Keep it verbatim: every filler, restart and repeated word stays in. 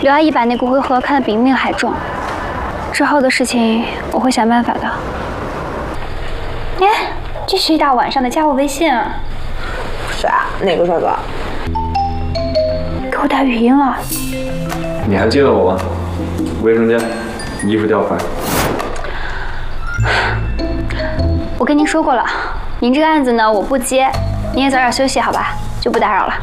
刘阿姨把那骨灰盒看得比命还重，之后的事情我会想办法的。哎，这是一大晚上的加我微信啊！ 谁啊？哪个帅哥？ 给我打语音了。 你还记得我吗？卫生间，衣服掉翻。 我跟您说过了，您这个案子呢我不接，您也早点休息好吧，就不打扰了。